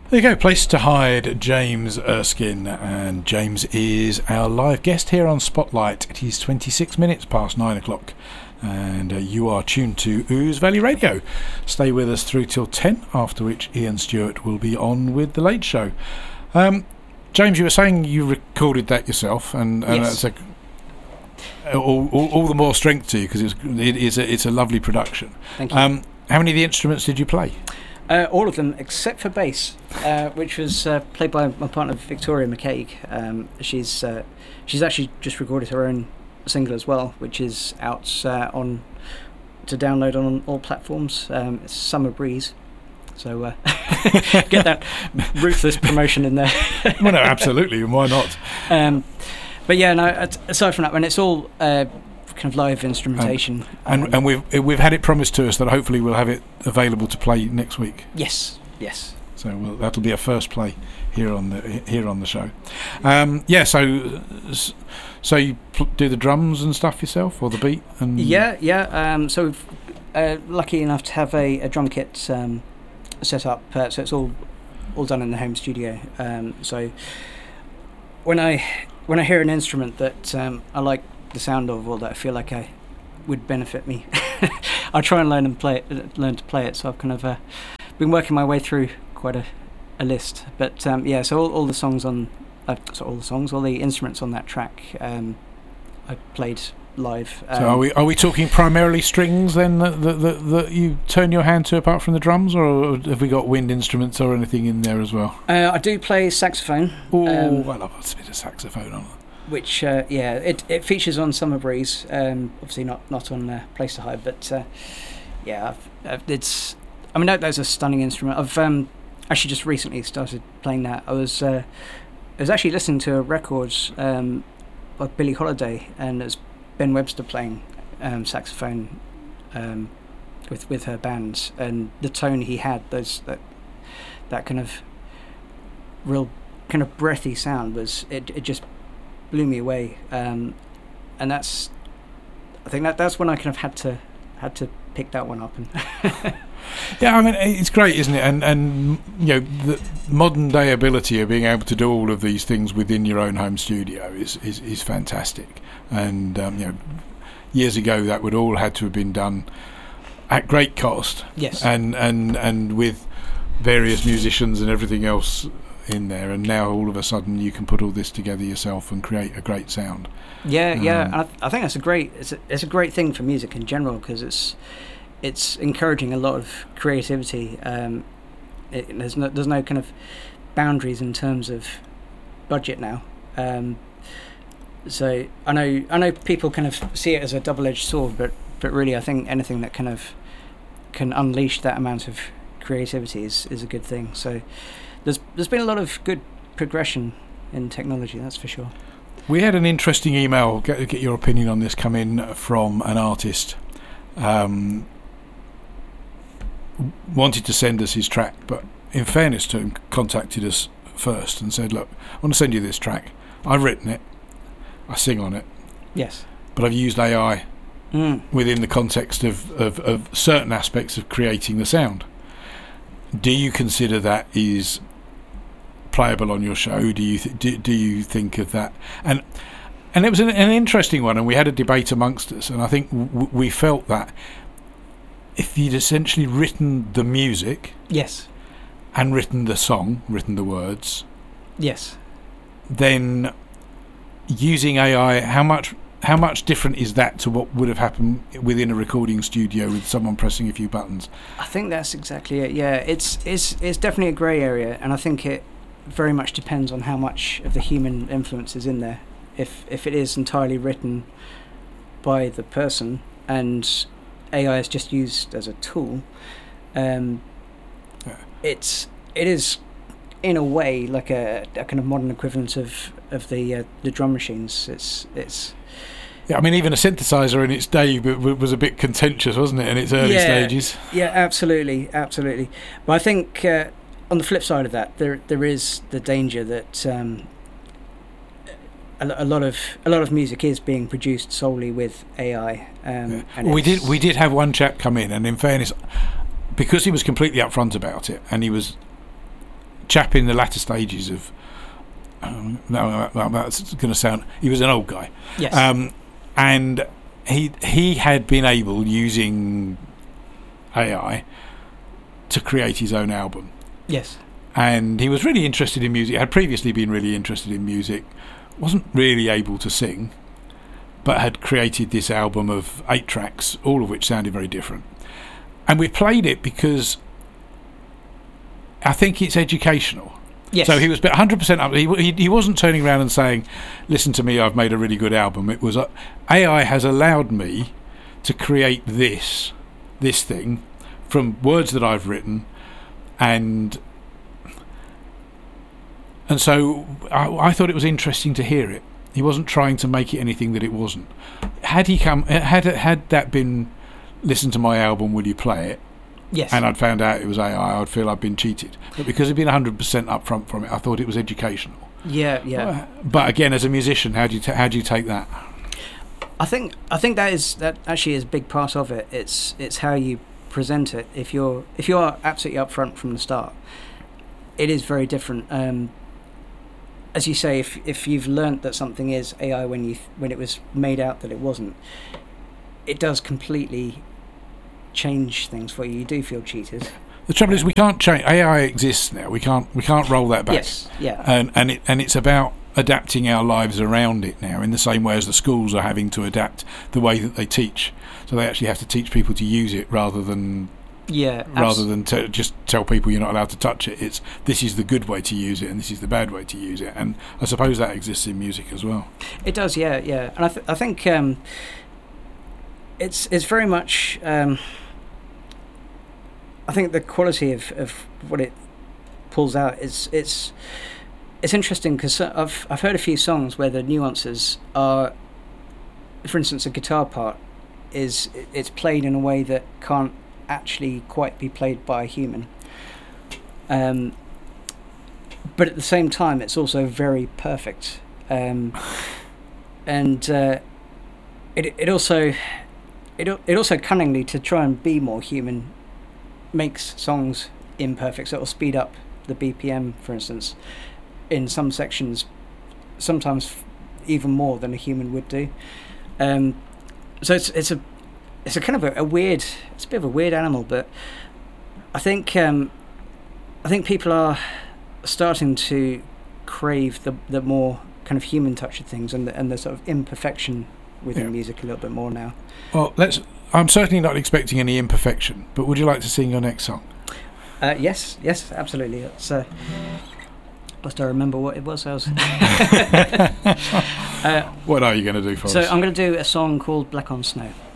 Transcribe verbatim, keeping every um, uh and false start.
There you go, Place to Hide, James Erskine, and James is our live guest here on Spotlight. It is twenty-six minutes past nine o'clock, and uh, you are tuned to Ouse Valley Radio. Stay with us through till ten, after which Ian Stewart will be on with The Late Show. Um, James, you were saying you recorded that yourself, and, and yes. that's a, all, all, all the more strength to you, because it's, it is a, it's a lovely production. Thank you. Um, how many of the instruments did you play? Uh, all of them except for bass, uh, which was uh, played by my partner Victoria McCaig. Um, she's uh, she's actually just recorded her own single as well, which is out uh, on to download on all platforms. Um, it's Summer Breeze, so uh, get that ruthless promotion in there. Well, no, absolutely, and why not? Um, but yeah, no. Aside from that, when it's all uh, kind of live instrumentation, and, um, and we've we've had it promised to us that hopefully we'll have it available to play next week. Yes, yes. So we'll, that'll be a first play here on the here on the show. Um, yeah. So so you pl- do the drums and stuff yourself, or the beat? And yeah, yeah. Um, so we've uh, lucky enough to have a, a drum kit um, set up, uh, so it's all all done in the home studio. Um, so when I when I hear an instrument that um, I like the sound of, or that I feel like I would benefit me, I try and learn and play it, learn to play it. So I've kind of uh, been working my way through quite a, a list. But um, yeah, so all, all the songs on, uh, so all the songs, all the instruments on that track, um, I played live. Um, so are we are we talking primarily strings then that, that, that, that you turn your hand to apart from the drums, or have we got wind instruments or anything in there as well? Uh, I do play saxophone. Oh, um, I love a bit of saxophone on it. Which uh, yeah, it it features on Summer Breeze. Um, obviously not not on uh, Place to Hide, but uh, yeah, I've, I've, it's. I mean, that, that's a stunning instrument. I've um, actually just recently started playing that. I was uh, I was actually listening to a record um, by Billie Holiday, and it's Ben Webster playing um, saxophone um, with with her bands, and the tone he had, those that that kind of real kind of breathy sound was it. It just blew me away, um, and that's I think that that's when I kind of had to had to pick that one up. And yeah, I mean it's great, isn't it? And and you know the modern day ability of being able to do all of these things within your own home studio is is, is fantastic. And um, you know, years ago that would all had to have been done at great cost. Yes, and and and with various musicians and everything else in there, and now all of a sudden you can put all this together yourself and create a great sound. Yeah, um, yeah, and I, I think that's a great it's a, it's a great thing for music in general, because it's it's encouraging a lot of creativity. Um, it, there's no there's no kind of boundaries in terms of budget now. Um, so I know I know people kind of see it as a double-edged sword, but but really I think anything that kind of can unleash that amount of creativity is is a good thing. So There's there's been a lot of good progression in technology, that's for sure. We had an interesting email, get, get your opinion on this, come in from an artist. Um, wanted to send us his track, but in fairness to him, contacted us first and said, look, I want to send you this track. I've written it, I sing on it. Yes. But I've used A I mm. within the context of, of, of certain aspects of creating the sound. Do you consider that is playable on your show? Do you th- do, do you think of that? And and it was an, an interesting one, and we had a debate amongst us, and I think w- we felt that if you'd essentially written the music, yes, and written the song, written the words, yes, then using A I, how much how much different is that to what would have happened within a recording studio with someone pressing a few buttons? I think that's exactly it. Yeah, it's it's it's definitely a grey area, and I think it very much depends on how much of the human influence is in there. If if it is entirely written by the person and A I is just used as a tool, um, yeah. it's it is in a way like a, a kind of modern equivalent of of the uh, the drum machines. It's it's. Yeah, I mean, even a synthesizer in its day was a bit contentious, wasn't it, in its early yeah, stages? Yeah, absolutely, absolutely. But I think uh, on the flip side of that, there there is the danger that um, a, a lot of a lot of music is being produced solely with A I. Um, yeah. and well, we did we did have one chap come in, and in fairness, because he was completely upfront about it, and he was chap in the latter stages of. Um, no, that, that's going to sound. He was an old guy. Yes. Um, and he he had been able, using A I, to create his own album. Yes. And he was really interested in music. Had previously been really interested in music. Wasn't really able to sing, but had created this album of eight tracks, all of which sounded very different. And we played it because I think it's educational. Yes. So he was one hundred percent up. He, he he wasn't turning around and saying, "Listen to me, I've made a really good album." It was uh, A I has allowed me to create this this thing from words that I've written, and and so I, I thought it was interesting to hear it. He wasn't trying to make it anything that it wasn't. Had he come, had had that been, "Listen to my album, will you play it?" Yes. And I'd found out it was A I, I'd feel I'd been cheated. But because it'd been one hundred percent upfront from it, I thought it was educational. Yeah, yeah. But again, as a musician, how do you ta- how do you take that? I think I think that is that actually is a big part of it. It's it's how you present it. If you're if you are absolutely upfront from the start, it is very different. Um, as you say, if if you've learnt that something is A I when you th- when it was made out that it wasn't, it does completely change things for you. You do feel cheated. The trouble is, we can't change. A I exists now. We can't we can't roll that back. Yes, yeah. And and it and it's about adapting our lives around it now, in the same way as the schools are having to adapt the way that they teach. So they actually have to teach people to use it rather than yeah rather abs- than t- just tell people you're not allowed to touch it. It's this is the good way to use it and this is the bad way to use it. And I suppose that exists in music as well. It does, yeah, yeah. And I th- I think um, it's it's very much. Um, I think the quality of, of what it pulls out is it's it's interesting because I've I've heard a few songs where the nuances are, for instance, a guitar part is it's played in a way that can't actually quite be played by a human. Um, but at the same time, it's also very perfect, um, and uh, it it also it it also cunningly, to try and be more human, makes songs imperfect. So it'll speed up the B P M, for instance, in some sections, sometimes even more than a human would do. Um, so it's it's a it's a kind of a, a weird, it's a bit of a weird animal, but I think um, I think people are starting to crave the the more kind of human touch of things and the, and the sort of imperfection within yeah. music a little bit more now. Well, let's. I'm certainly not expecting any imperfection, but would you like to sing your next song? Uh, yes, yes, absolutely. It's, uh, must I remember what it was? I was uh, what are you going to do for so us? So I'm going to do a song called Black on Snow.